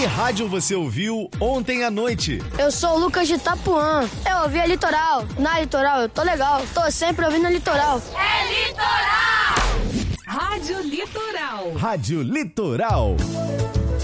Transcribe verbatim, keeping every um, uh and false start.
Que rádio você ouviu ontem à noite? Eu sou o Lucas de Itapuã. Eu ouvi a Litoral. Na Litoral eu tô legal. Tô sempre ouvindo a Litoral. É Litoral! Rádio Litoral. Rádio Litoral.